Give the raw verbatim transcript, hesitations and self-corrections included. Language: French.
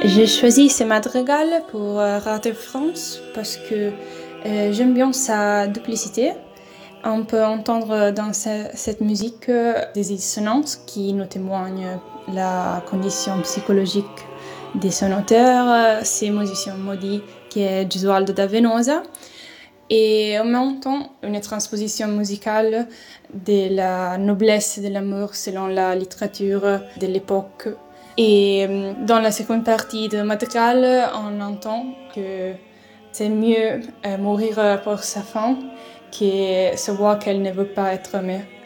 J'ai choisi ce madrigal pour euh, Radio France parce que euh, j'aime bien sa duplicité. On peut entendre dans ce- cette musique euh, des dissonances qui nous témoignent la condition psychologique des son auteur, euh, ces musiciens maudits qui est Gesualdo da Venosa, et en même temps une transposition musicale de la noblesse de l'amour selon la littérature de l'époque. Et euh, dans la seconde partie de Madrigal, on entend que c'est mieux euh, mourir pour sa femme que savoir qu'elle ne veut pas être aimée.